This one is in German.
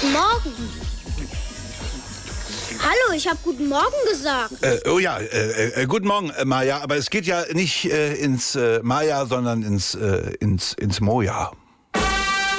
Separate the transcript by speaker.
Speaker 1: Guten Morgen. Hallo, ich habe guten Morgen gesagt.
Speaker 2: Oh ja, guten Morgen, Maja. Aber es geht ja nicht ins Maja, sondern ins Moja.